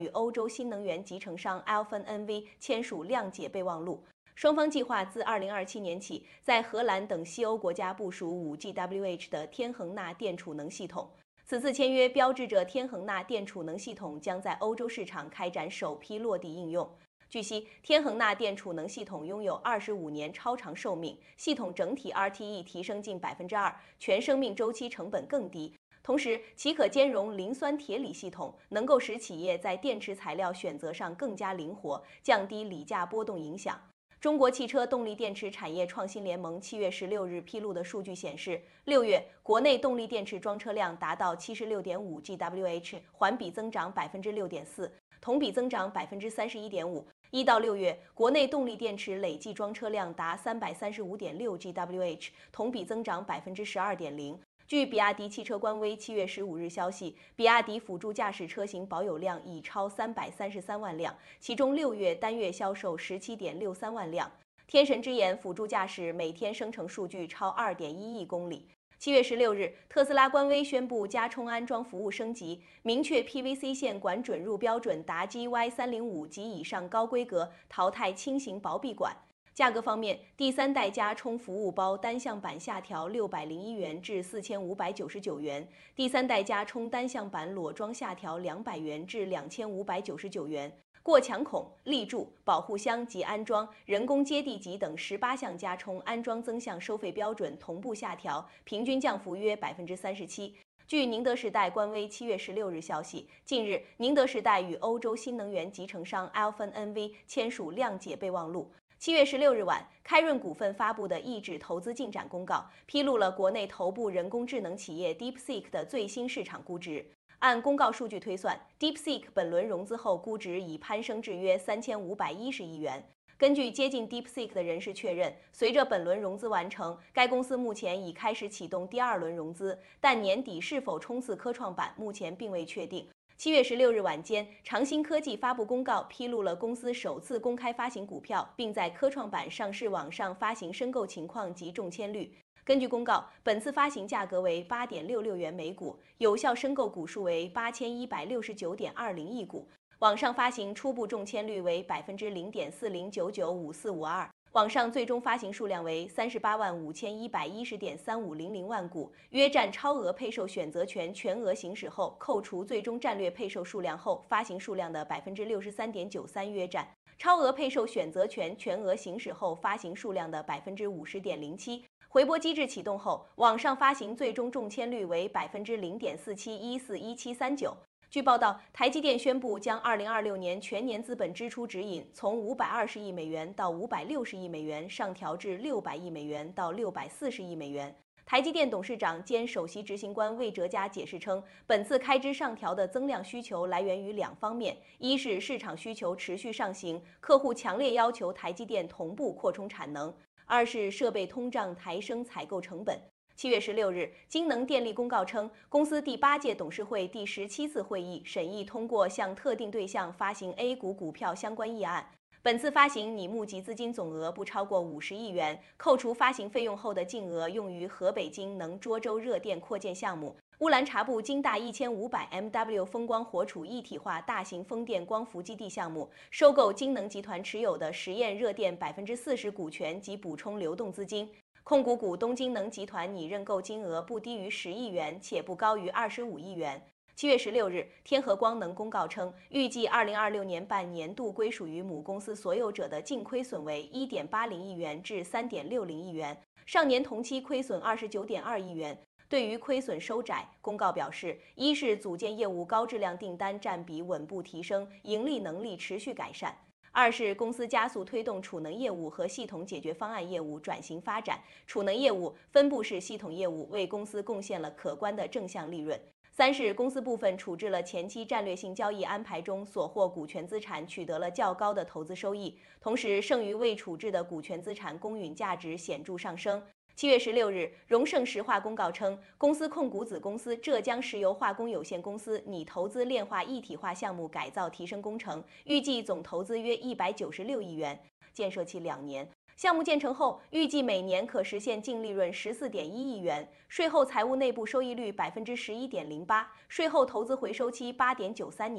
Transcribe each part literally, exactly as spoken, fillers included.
与欧洲新能源集成商 Alfen N V 签署谅解备忘录。双方计划自二零二七年起，在荷兰等西欧国家部署 五 G W H 的天恒钠电储能系统。此次签约标志着天恒钠电储能系统将在欧洲市场开展首批落地应用。据悉，天恒钠电储能系统拥有二十五年超长寿命，系统整体 R T E 提升近百分之二，全生命周期成本更低。同时，其可兼容磷酸铁锂系统，能够使企业在电池材料选择上更加灵活，降低锂价波动影响。中国汽车动力电池产业创新联盟七月十六日披露的数据显示，六月国内动力电池装车量达到七十六点五 G W H， 环比增长百分之六点四，同比增长百分之三十一点五。一到六月，国内动力电池累计装车量达三百三十五点六 G W H， 同比增长百分之十二点零。据比亚迪汽车官微七月十五日消息，比亚迪辅助驾驶车型保有量已超三百三十三万辆，其中六月单月销售十七点六三万辆。天神之眼辅助驾驶每天生成数据超二点一亿公里。七月十六日，特斯拉官微宣布加充安装服务升级，明确 P V C 线管准入标准达 G Y 三零五及以上高规格，淘汰轻型薄壁管。价格方面，第三代加充服务包单向版下调六百零一元至四千五百九十九元，第三代加充单向版裸装下调两百元至两千五百九十九元。过墙孔、立柱、保护箱及安装、人工接地级等十八项加充安装增项收费标准同步下调，平均降幅约百分之三十七。据宁德时代官微七月十六日消息，近日宁德时代与欧洲新能源集成商 Alfen N V 签署谅解备忘录。七月十六日晚，开润股份发布的一纸投资进展公告，披露了国内头部人工智能企业 DeepSeek 的最新市场估值。按公告数据推算 ，DeepSeek 本轮融资后估值已攀升至约三千五百一十亿元。根据接近 DeepSeek 的人士确认，随着本轮融资完成，该公司目前已开始启动第二轮融资，但年底是否冲刺科创板，目前并未确定。七月十六日晚间，长兴科技发布公告，披露了公司首次公开发行股票，并在科创板上市网上发行申购情况及中签率。根据公告，本次发行价格为 八点六六元每股，有效申购股数为八千一百六十九点二零亿股。网上发行初步中签率为 百分之零点四零九九五四五二，网上最终发行数量为三十八万五千一百一十点三五零零万股，约占超额配售选择权全额行使后扣除最终战略配售数量后发行数量的 百分之六十三点九三，约占超额配售选择权全额行使后发行数量的 百分之五十点零七。回拨机制启动后，网上发行最终中签率为 百分之零点四七一四一七三九。据报道，台积电宣布将二零二六年全年资本支出指引从五百二十亿美元到五百六十亿美元上调至六百亿美元到六百四十亿美元。台积电董事长兼首席执行官魏哲嘉解释称，本次开支上调的增量需求来源于两方面，一是市场需求持续上行，客户强烈要求台积电同步扩充产能；二是设备通胀抬升采购成本。七月十六日，京能电力公告称，公司第八届董事会第十七次会议审议通过向特定对象发行 A 股股票相关议案。本次发行拟募集资金总额不超过五十亿元，扣除发行费用后的净额用于河北京能涿州热电扩建项目、乌兰察布京大一千五百 M W 风光活储一体化大型风电光伏基地项目、收购京能集团持有的实验热电百分之四十股权及补充流动资金。控股股东京能集团拟认购金额不低于十亿元，且不高于二十五亿元。七月十六日，天合光能公告称，预计二零二六年半年度归属于母公司所有者的净亏损为一点八零亿元至三点六零亿元，上年同期亏损二十九点二亿元。对于亏损收窄，公告表示，一是组件业务高质量订单占比稳步提升，盈利能力持续改善。二是公司加速推动储能业务和系统解决方案业务转型发展，储能业务、分布式系统业务为公司贡献了可观的正向利润。三是公司部分处置了前期战略性交易安排中所获股权资产取得了较高的投资收益，同时剩余未处置的股权资产公允价值显著上升。七月十六日，荣盛石化公告称，公司控股子公司浙江石油化工有限公司拟投资炼化一体化项目改造提升工程，预计总投资约一百九十六亿元，建设期两年。项目建成后，预计每年可实现净利润十四点一亿元，税后财务内部收益率百分之十一点零八，税后投资回收期八点九三年。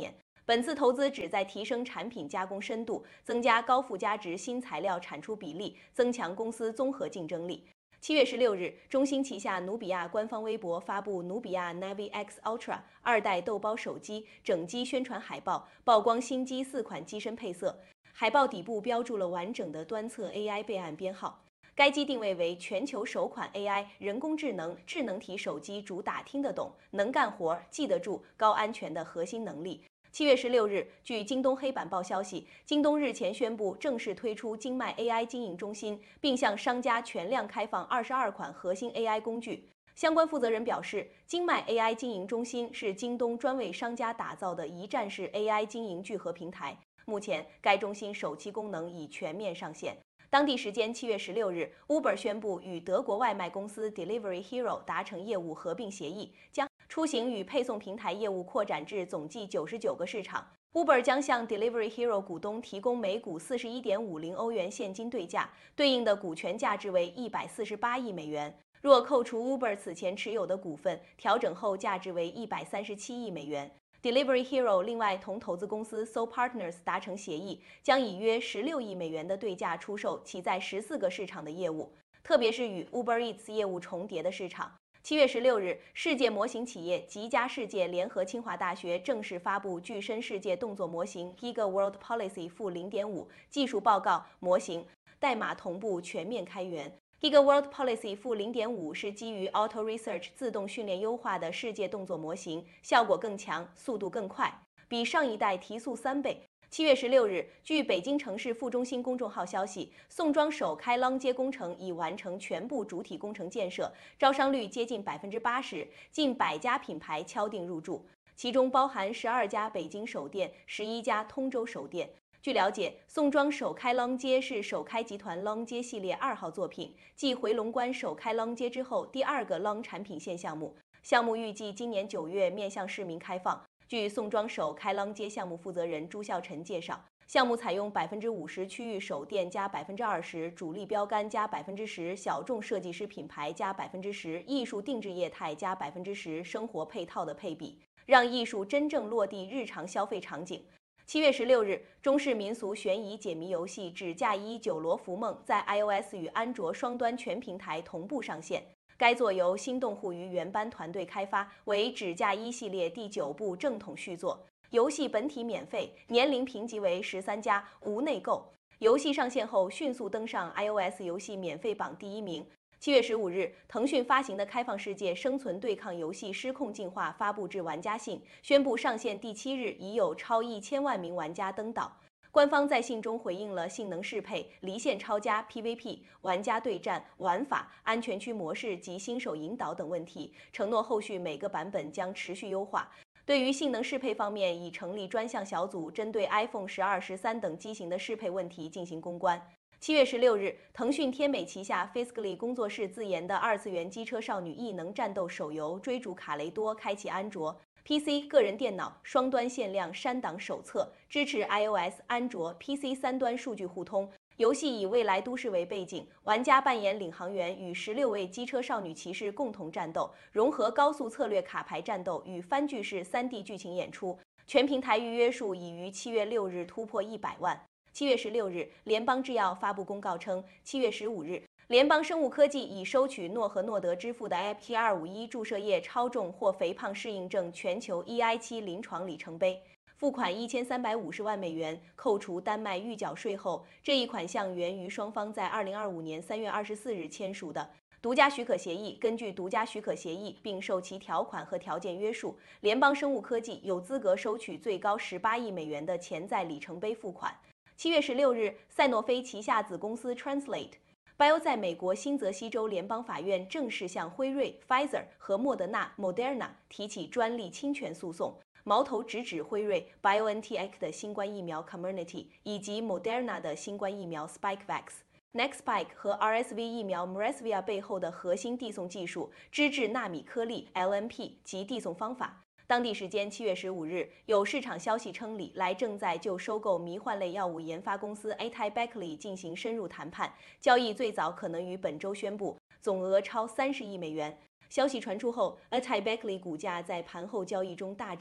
本次投资旨在提升产品加工深度，增加高附加值新材料产出比例，增强公司综合竞争力。七月十六日，中兴旗下努比亚官方微博发布努比亚 Navi X Ultra 二代豆包手机整机宣传海报，曝光新机四款机身配色。海报底部标注了完整的端侧 A I 备案编号。该机定位为全球首款 A I 人工智能智能体手机，主打听得懂、能干活、记得住、高安全的核心能力。七月十六日，据京东黑板报消息，京东日前宣布正式推出京迈 A I 经营中心，并向商家全量开放二十二款核心 A I 工具。相关负责人表示，京迈 A I 经营中心是京东专为商家打造的一站式 A I 经营聚合平台。目前，该中心首期功能已全面上线。当地时间七月十六日 ，Uber 宣布与德国外卖公司 Delivery Hero 达成业务合并协议，将出行与配送平台业务扩展至总计九十九个市场。Uber 将向 Delivery Hero 股东提供每股四十一点五零欧元现金对价，对应的股权价值为一百四十八亿美元。若扣除 Uber 此前持有的股份，调整后价值为一百三十七亿美元。Delivery Hero 另外同投资公司 Soul Partners 达成协议，将以约十六亿美元的对价出售其在十四个市场的业务，特别是与 Uber Eats 业务重叠的市场。七月十六日，世界模型企业极佳世界联合清华大学正式发布具身世界动作模型 Giga World Policy 负 零点五 技术报告模型，代码同步全面开源。Giga World Policy 负 零点五 是基于 Auto Research 自动训练优化的世界动作模型，效果更强，速度更快，比上一代提速三倍。七月十六日，据北京城市副中心公众号消息，宋庄首开廊街工程已完成全部主体工程建设，招商率接近百分之八十，近百家品牌敲定入驻，其中包含十二家北京首店、十一家通州首店。据了解，宋庄首开廊街是首开集团廊街系列二号作品，继回龙观首开廊街之后第二个廊产品线项目。项目预计今年九月面向市民开放。据宋庄首开廊街项目负责人朱孝臣介绍，项目采用百分之五十区域首店加百分之二十主力标杆加百分之十小众设计师品牌加百分之十艺术定制业态加百分之十生活配套的配比，让艺术真正落地日常消费场景。七月十六日，中式民俗悬疑解谜游戏《纸嫁衣九罗浮梦》在 iOS 与安卓双端全平台同步上线。该作由心动互娱原班团队开发，为《纸嫁衣》系列第九部正统续作。游戏本体免费，年龄评级为十三加，无内购。游戏上线后迅速登上 iOS 游戏免费榜第一名。七月十五日，腾讯发行的开放世界生存对抗游戏《失控进化》发布至玩家信，宣布上线第七日已有超一千万名玩家登岛。官方在信中回应了性能适配、离线超加、P V P、玩家对战、玩法、安全区模式及新手引导等问题，承诺后续每个版本将持续优化。对于性能适配方面，已成立专项小组，针对 iPhone 十二、十三等机型的适配问题进行攻关。七月十六日，腾讯天美旗下 Physically 工作室自研的二次元机车少女异能战斗手游《追逐卡雷多》开启安卓、P C、个人电脑双端限量删档手册，支持 iOS、安卓、P C 三端数据互通。游戏以未来都市为背景，玩家扮演领航员，与十六位机车少女骑士共同战斗，融合高速策略卡牌战斗与番剧式 三 D 剧情演出。全平台预约数已于七月六日突破一百万。七月十六日，联邦制药发布公告称，七月十五日，联邦生物科技已收取诺和诺德支付的 I P 二五一注射液超重或肥胖适应症全球 E I 七临床里程碑，付款一千三百五十万美元，扣除丹麦预缴税后，这一款项源于双方在二零二五年三月二十四日签署的独家许可协议。根据独家许可协议，并受其条款和条件约束，联邦生物科技有资格收取最高十八亿美元的潜在里程碑付款。七月十六日，赛诺菲旗下子公司 Translate Bio 在美国新泽西州联邦法院正式向辉瑞、Pfizer 和莫德纳 Moderna 提起专利侵权诉讼，矛头直指辉瑞 BioNTech 的新冠疫苗 Comirnaty 以及 Moderna 的新冠疫苗 Spikevax。Nextspike 和 R S V 疫苗 Mresvia 背后的核心递送技术，脂质纳米颗粒 L N P 及递送方法。当地时间七月十五日，有市场消息称，礼来正在就收购迷幻类药物研发公司 AtaiBeckley 进行深入谈判，交易最早可能于本周宣布，总额超三十亿美元。消息传出后 ，AtaiBeckley 股价在盘后交易中大涨。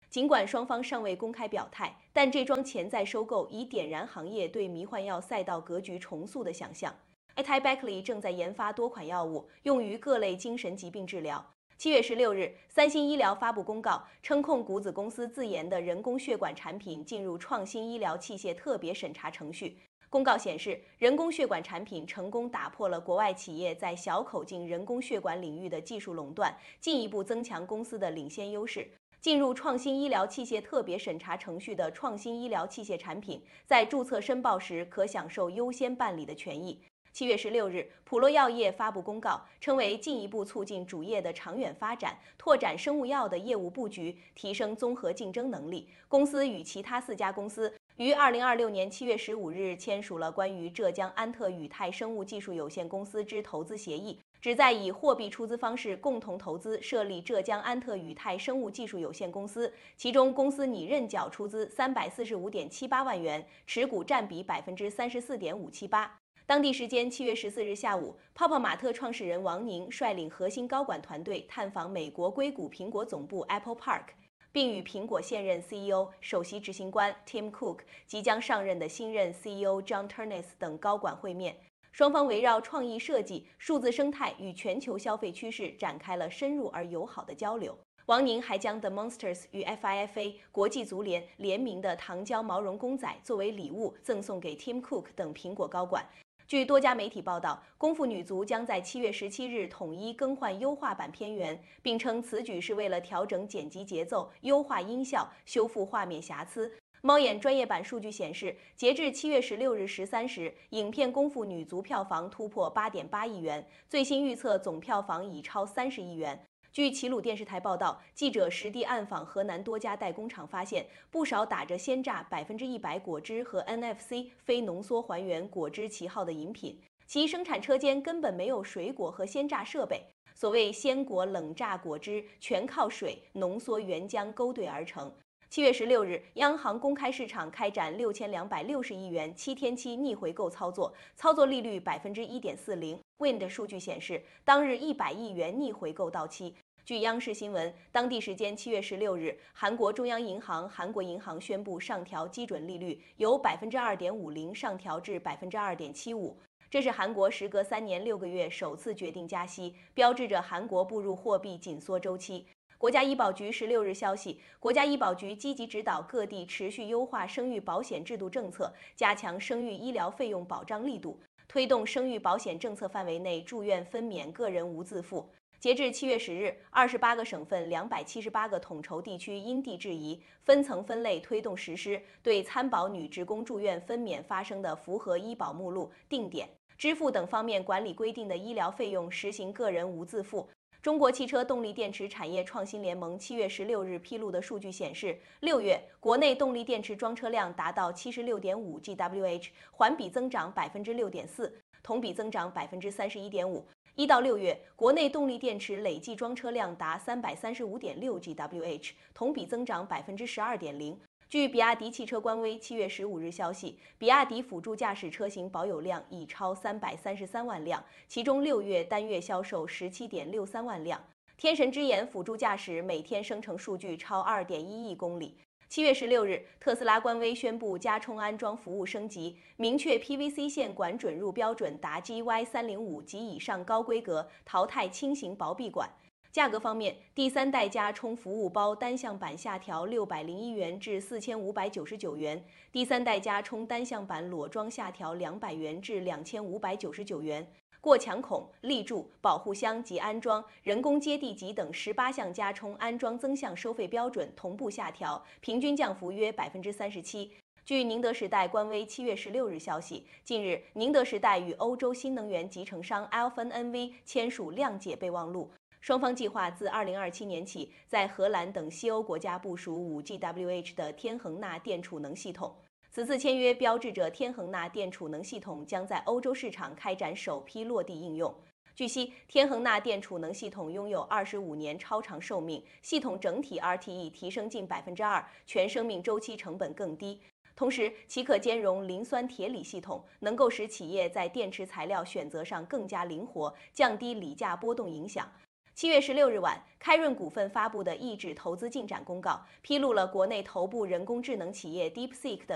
尽管双方尚未公开表态，但这桩潜在收购已点燃行业对迷幻药赛道格局重塑的想象。Atai-Beckley 正在研发多款药物，用于各类精神疾病治疗。七月十六日，三星医疗发布公告，称控股子公司自研的人工血管产品进入创新医疗器械特别审查程序。公告显示，人工血管产品成功打破了国外企业在小口径人工血管领域的技术垄断，进一步增强公司的领先优势。进入创新医疗器械特别审查程序的创新医疗器械产品，在注册申报时可享受优先办理的权益。七月十六日，普洛药业发布公告，称为进一步促进主业的长远发展，拓展生物药的业务布局，提升综合竞争能力。公司与其他四家公司于二零二六年七月十五日签署了关于浙江安特宇泰生物技术有限公司之投资协议，旨在以货币出资方式共同投资设立浙江安特宇泰生物技术有限公司，其中公司拟认缴出资三百四十五点七八万元，持股占比百分之三十四点五七八。当地时间七月十四日下午，泡泡玛特创始人王宁率领核心高管团队探访美国硅谷苹果总部 Apple Park， 并与苹果现任 C E O、首席执行官 Tim Cook、即将上任的新任 C E O John Ternus 等高管会面。双方围绕创意设计、数字生态与全球消费趋势展开了深入而友好的交流。王宁还将 The Monsters 与 F I F A 国际足联联名的糖胶毛绒公仔作为礼物赠送给 Tim Cook 等苹果高管。据多家媒体报道，功夫女足将在七月十七日统一更换优化版片源，并称此举是为了调整剪辑节奏、优化音效、修复画面瑕疵。猫眼专业版数据显示，截至七月十六日十三时，影片《功夫女足》票房突破八点八亿元，最新预测总票房已超三十亿元。据齐鲁电视台报道，记者实地暗访河南多家代工厂，发现不少打着鲜榨百分之一百果汁和 N F C 非浓缩还原果汁旗号的饮品，其生产车间根本没有水果和鲜榨设备。所谓鲜果冷榨果汁，全靠水浓缩原浆勾兑而成。七月十六日，央行公开市场开展六千两百六十亿元七天期逆回购操作，操作利率百分之一点四零。Wind 数据显示，当日一百亿元逆回购到期。据央视新闻，当地时间七月十六日，韩国中央银行韩国银行宣布上调基准利率，由百分之二点五零上调至百分之二点七五。这是韩国时隔三年六个月首次决定加息，标志着韩国步入货币紧缩周期。国家医保局十六日消息，国家医保局积极指导各地持续优化生育保险制度政策，加强生育医疗费用保障力度，推动生育保险政策范围内住院分娩个人无自付。截至七月十日，二十八个省份、两百七十八个统筹地区因地制宜，分层分类推动实施，对参保女职工住院分娩发生的符合医保目录、定点、支付等方面管理规定的医疗费用实行个人无自付。中国汽车动力电池产业创新联盟七月十六日披露的数据显示，六月国内动力电池装车量达到七十六点五 G W H， 环比增长百分之六点四，同比增长百分之三十一点五。一到六月，国内动力电池累计装车量达三百三十五点六 G W H， 同比增长百分之十二点零。据比亚迪汽车官微七月十五日消息，比亚迪辅助驾驶车型保有量已超三百三十三万辆，其中六月单月销售十七点六三万辆。天神之眼辅助驾驶每天生成数据超二点一亿公里。七月十六日，特斯拉官微宣布加充安装服务升级，明确 P V C 线管准入标准达 G Y 三零五及以上高规格，淘汰轻型薄壁管。价格方面，第三代加充服务包单向版下调六百零一元至四千五百九十九元，第三代加充单向版裸装下调两百元至两千五百九十九元。过墙孔、立柱、保护箱及安装、人工接地级等十八项加充安装增项收费标准同步下调，平均降幅约百分之三十七。据宁德时代官微七月十六日消息，近日宁德时代与欧洲新能源集成商 Alfen N V 签署谅解备忘录，双方计划自二零二七年起在荷兰等西欧国家部署 五 G W H 的天恒纳电储能系统。此次签约标志着天恒纳电储能系统将在欧洲市场开展首批落地应用。据悉，天恒纳电储能系统拥有二十五年超长寿命，系统整体 R T E 提升近百分之二，全生命周期成本更低。同时，其可兼容磷酸铁锂系统，能够使企业在电池材料选择上更加灵活，降低锂价波动影响。 七月十六日晚，开润股份发布的抑制投资进展公告，披露了国内头部人工智能企业 DeepSeek 的